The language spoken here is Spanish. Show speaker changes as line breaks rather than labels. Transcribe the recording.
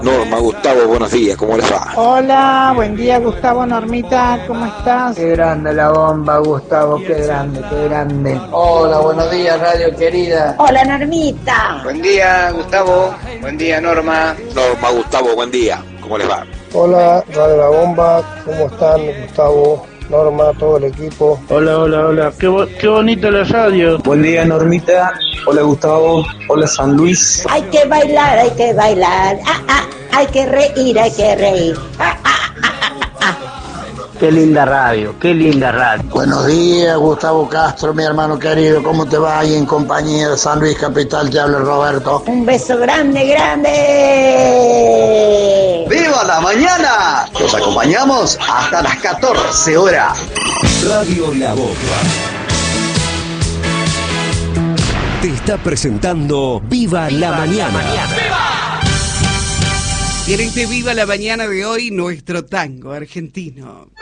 Norma, Gustavo, buenos días, ¿cómo les va?
Hola, buen día Gustavo, Normita, ¿cómo estás?
Qué grande la bomba, Gustavo, qué grande, qué grande. Hola, buenos días, radio querida.
Hola, Normita.
Buen día, Gustavo. Buen día, Norma.
Norma, Gustavo, buen día, ¿cómo les va?
Hola, Radio La Bomba, ¿cómo están? Gustavo, Norma, todo el equipo.
Hola, qué bonita la radio.
Buen día, Normita. Hola, Gustavo. Hola, San Luis.
Hay que bailar, hay que reír,
Qué linda radio, qué linda radio.
Buenos días, Gustavo Castro, mi hermano querido, ¿cómo te va? Y en compañía de San Luis Capital te habla Roberto.
Un beso grande, grande.
¡Viva la mañana! Los acompañamos hasta las 14 horas.
Radio La Bomba te está presentando Viva la Mañana.
Y en este Viva la Mañana de hoy, nuestro tango argentino.